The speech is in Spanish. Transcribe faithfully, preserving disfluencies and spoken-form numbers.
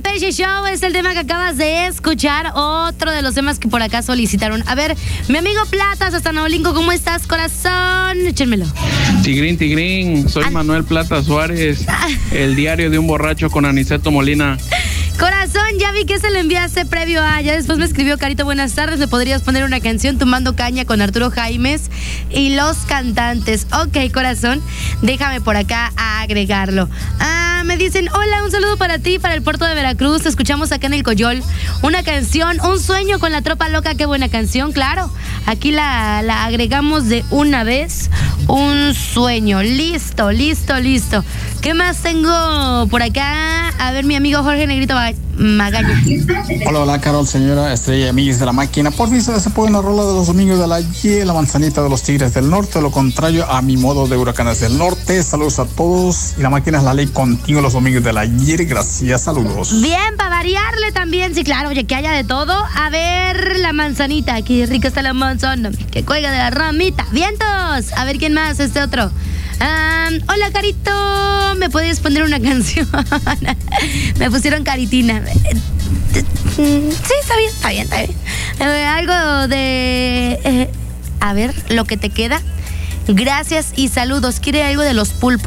Depeche Show es el tema que acabas de escuchar. Otro de los temas que por acá solicitaron. A ver, mi amigo Platas hasta Naulinco, ¿cómo estás, corazón? Échenmelo. Tigrín, Tigrín, soy An- Manuel Plata Suárez, el diario de un borracho con Aniceto Molina. Corazón, ya vi que se le enviaste previo a... Ya después me escribió Carito, buenas tardes. ¿Me podrías poner una canción Tumbando Caña con Arturo Jaimes y los cantantes? Ok, corazón, déjame por acá agregarlo. Ah, me dicen, hola, un saludo para ti, para el puerto de Veracruz. Te escuchamos acá en el Coyol. Una canción, Un Sueño con la Tropa Loca. Qué buena canción, claro. Aquí la, la agregamos de una vez. Un Sueño. Listo, listo, listo. ¿Qué más tengo por acá? A ver, mi amigo Jorge Negrito Magaña. Hola, hola, Carol, señora Estrella Amiguis de la Máquina. Por fin se puede una rola de los domingos de la Y, la manzanita de los Tigres del Norte, lo contrario a mi modo de Huracanes del Norte. Saludos a todos. Y la máquina es la ley contigo los domingos de la Y. Gracias, saludos. Bien, para variarle también, sí, claro, oye, que haya de todo. A ver, la manzanita, qué rica está la manzana, que cuelga de la ramita. ¡Vientos! A ver, ¿quién más? Este otro. Um, hola, Carito, ¿me puedes poner una canción? Me pusieron Caritina. Sí, está bien, está bien, está bien. Eh, algo de... Eh, a ver, lo que te queda. Gracias y saludos. ¿Quiere algo de los pulpos?